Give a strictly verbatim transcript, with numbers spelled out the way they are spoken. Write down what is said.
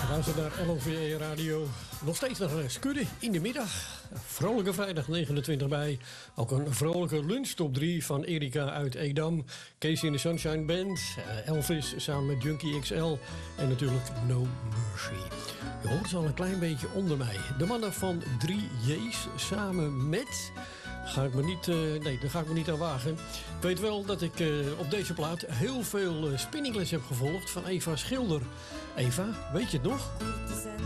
Luister naar L O V E Radio. Nog steeds naar Skudde in de middag. Vrolijke vrijdag negenentwintig mei. Ook een vrolijke lunch top drie van Erika uit Edam. Casey in the Sunshine Band. Elvis samen met Junkie X L. En natuurlijk No Mercy. Je hoort ze al een klein beetje onder mij. De mannen van drie J's samen met... Ga ik me niet, uh, nee, daar ga ik me niet aan wagen. Ik weet wel dat ik uh, op deze plaat heel veel uh, spinningles heb gevolgd van Eva Schilder. Eva, weet je het nog?